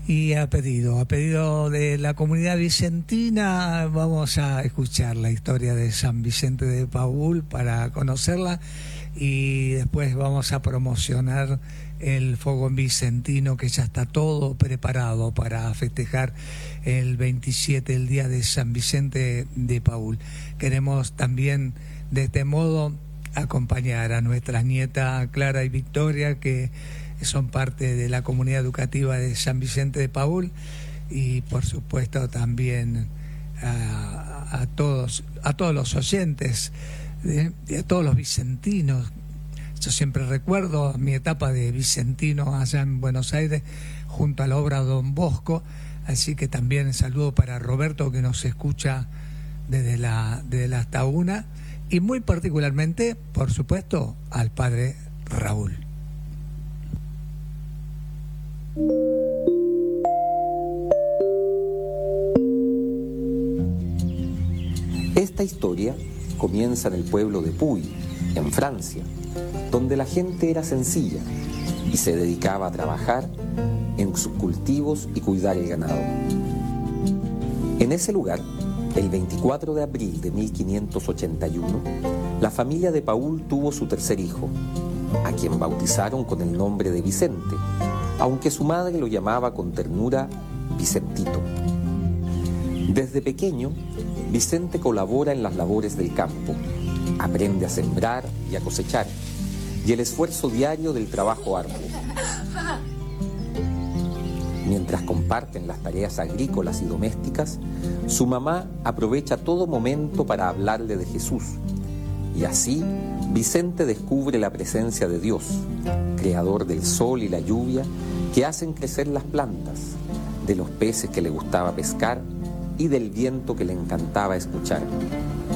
Y a pedido de la comunidad vicentina, vamos a escuchar la historia de San Vicente de Paúl para conocerla, y después vamos a promocionar el fogón vicentino, que ya está todo preparado para festejar el 27, el día de San Vicente de Paúl. Queremos también de este modo acompañar a nuestras nietas Clara y Victoria, que son parte de la comunidad educativa de San Vicente de Paúl, y por supuesto también a todos los oyentes, a todos los vicentinos. Yo siempre recuerdo mi etapa de vicentino allá en Buenos Aires junto a la obra Don Bosco, así que también saludo para Roberto, que nos escucha desde la Taguna, y muy particularmente, por supuesto, al padre Raúl. Esta historia comienza en el pueblo de Puy, en Francia, donde la gente era sencilla y se dedicaba a trabajar en sus cultivos y cuidar el ganado. En ese lugar, el 24 de abril de 1581, la familia de Paúl tuvo su tercer hijo, a quien bautizaron con el nombre de Vicente, aunque su madre lo llamaba con ternura Vicentito. Desde pequeño, Vicente colabora en las labores del campo, aprende a sembrar y a cosechar, y el esfuerzo diario del trabajo arduo. Mientras comparten las tareas agrícolas y domésticas, su mamá aprovecha todo momento para hablarle de Jesús, y así Vicente descubre la presencia de Dios, creador del sol y la lluvia que hacen crecer las plantas, de los peces que le gustaba pescar y del viento que le encantaba escuchar.